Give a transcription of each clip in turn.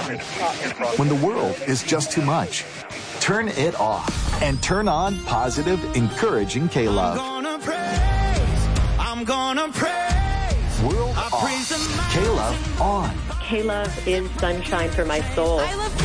When the world is just too much, turn it off and turn on positive, encouraging K-Love. I'm gonna praise. World off. K-Love on. K-Love is sunshine for my soul. I love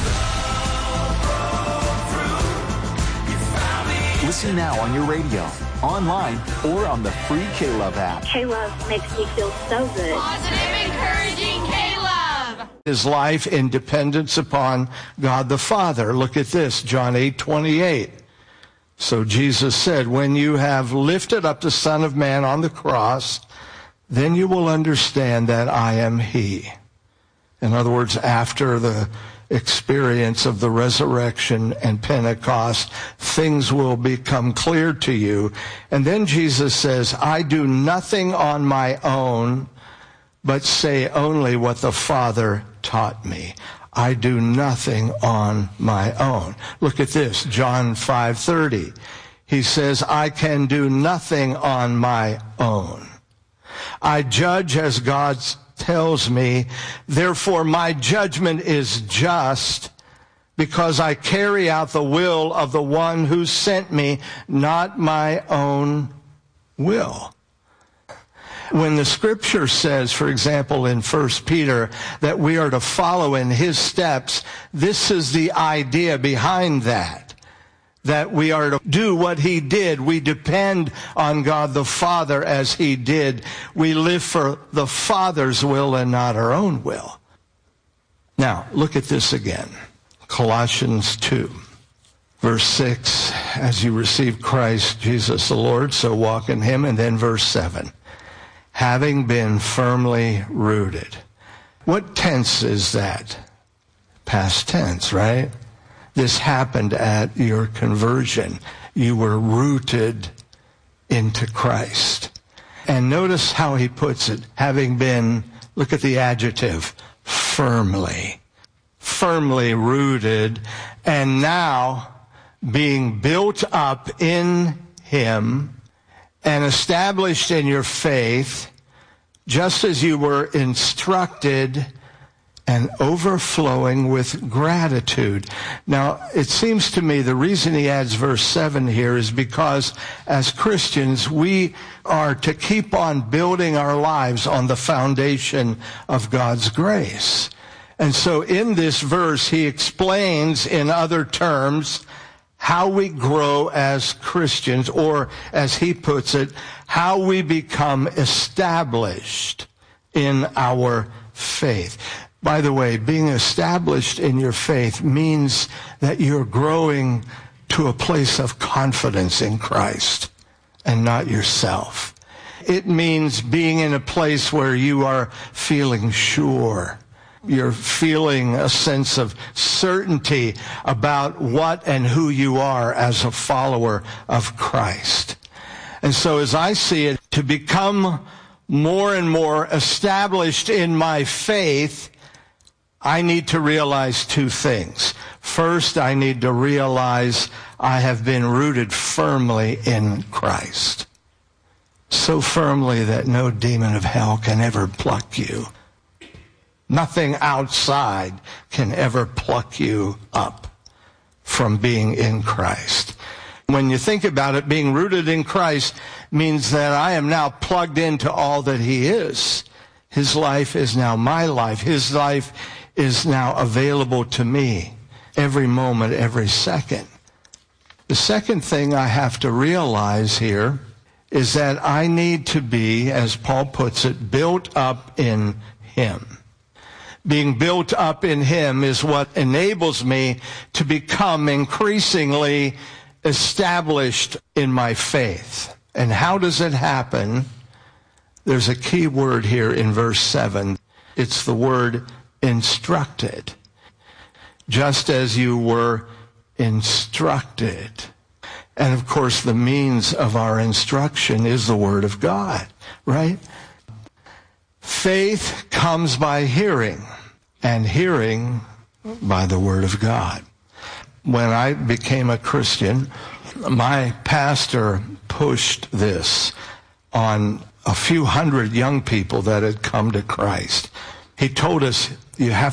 K-Love. Listen now on your radio, online, or on the free K-Love app. K-Love makes me feel so good. Positive, encouraging K-Love. His life in dependence upon God the Father. Look at this, John 8:28. So Jesus said, when you have lifted up the Son of Man on the cross, then you will understand that I am he. In other words, after the experience of the resurrection and Pentecost, things will become clear to you. And then Jesus says, I do nothing on my own, but say only what the Father taught me. I do nothing on my own. Look at this, John 5:30. He says, I can do nothing on my own. I judge as God tells me, therefore my judgment is just, because I carry out the will of the one who sent me, not my own will. When the scripture says, for example, in 1 Peter, that we are to follow in his steps, this is the idea behind that we are to do what he did. We depend on God the Father as he did. We live for the Father's will and not our own will. Now, look at this again. Colossians 2, verse 6, as you receive Christ Jesus the Lord, so walk in him. And then verse 7. Having been firmly rooted. What tense is that? Past tense, right? This happened at your conversion. You were rooted into Christ. And notice how he puts it. Having been, look at the adjective, firmly. Firmly rooted. And now being built up in him and established in your faith, just as you were instructed, and overflowing with gratitude. Now, it seems to me the reason he adds verse 7 here is because as Christians, we are to keep on building our lives on the foundation of God's grace. And so in this verse, he explains in other terms how we grow as Christians, or as he puts it, how we become established in our faith. By the way, being established in your faith means that you're growing to a place of confidence in Christ and not yourself. It means being in a place where you are feeling sure. You're feeling a sense of certainty about what and who you are as a follower of Christ. And so as I see it, to become more and more established in my faith, I need to realize two things. First, I need to realize I have been rooted firmly in Christ. So firmly that no demon of hell can ever pluck you. Nothing outside can ever pluck you up from being in Christ. When you think about it, being rooted in Christ means that I am now plugged into all that he is. His life is now my life. His life is now available to me every moment, every second. The second thing I have to realize here is that I need to be, as Paul puts it, built up in him. Being built up in him is what enables me to become increasingly established in my faith. And how does it happen? There's a key word here in verse 7. It's the word instructed. Just as you were instructed. And of course, the means of our instruction is the Word of God, right? Faith comes by hearing, and hearing by the Word of God. When I became a Christian, my pastor pushed this on a few hundred young people that had come to Christ. He told us, you have